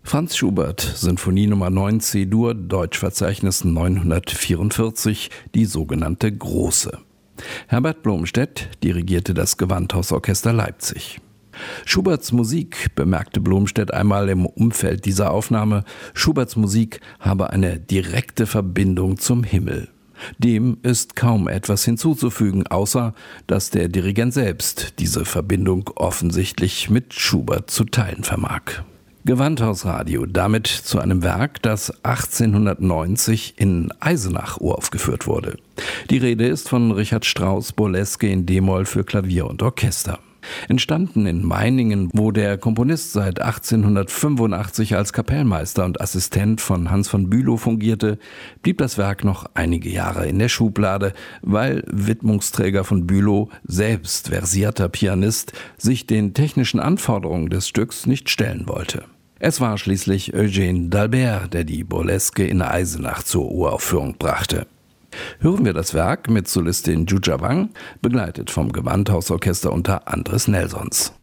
Franz Schubert, Sinfonie Nummer 9 C-Dur, Deutschverzeichnis 944, die sogenannte Große. Herbert Blomstedt dirigierte das Gewandhausorchester Leipzig. Schuberts Musik, bemerkte Blomstedt einmal im Umfeld dieser Aufnahme, Schuberts Musik habe eine direkte Verbindung zum Himmel. Dem ist kaum etwas hinzuzufügen, außer dass der Dirigent selbst diese Verbindung offensichtlich mit Schubert zu teilen vermag. Gewandhausradio, damit zu einem Werk, das 1890 in Eisenach uraufgeführt wurde. Die Rede ist von Richard Strauss' Burleske in d-Moll für Klavier und Orchester. Entstanden in Meiningen, wo der Komponist seit 1885 als Kapellmeister und Assistent von Hans von Bülow fungierte, blieb das Werk noch einige Jahre in der Schublade, weil Widmungsträger von Bülow, selbst versierter Pianist, sich den technischen Anforderungen des Stücks nicht stellen wollte. Es war schließlich Eugène d'Albert, der die Burleske in Eisenach zur Uraufführung brachte. Hören wir das Werk mit Solistin Juja Wang, begleitet vom Gewandhausorchester unter Andres Nelsons.